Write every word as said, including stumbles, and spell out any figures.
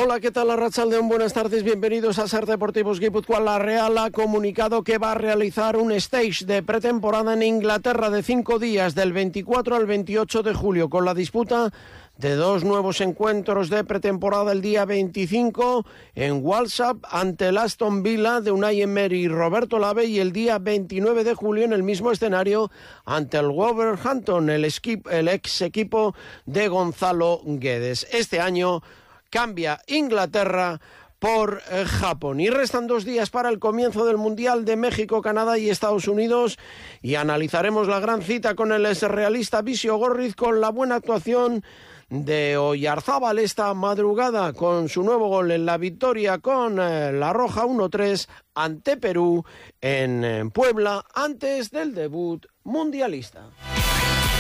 Hola, ¿qué tal, Arratsaldeon? Buenas tardes, bienvenidos a Ser Deportivos Guipúzcoa. La Real ha comunicado que va a realizar un stage de pretemporada en Inglaterra de cinco días, del veinticuatro al veintiocho de julio, con la disputa de dos nuevos encuentros de pretemporada el día veinticinco en Walsall ante el Aston Villa de Unai Emery y Roberto Lave, y el día veintinueve de julio en el mismo escenario ante el Wolverhampton, el, esqui- el ex equipo de Gonzalo Guedes. Este año cambia Inglaterra por eh, Japón. Y restan dos días para el comienzo del Mundial de México, Canadá y Estados Unidos, y analizaremos la gran cita con el exrealista Visio Gorriz, con la buena actuación de Oyarzábal esta madrugada con su nuevo gol en la victoria con eh, la Roja uno tres ante Perú en, en Puebla, antes del debut mundialista.